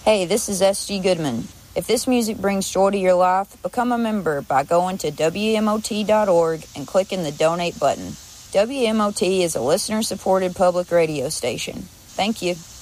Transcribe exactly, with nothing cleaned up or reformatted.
Hey, this is S G Goodman. If this music brings joy to your life, become a member by going to W M O T dot org and clicking the donate button. W M O T is a listener-supported public radio station. Thank you.